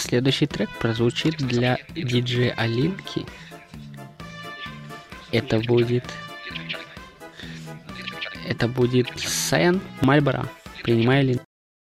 Следующий трек прозвучит для диджея Алинки. Это будет Саян Мальборо. Принимай, Алин.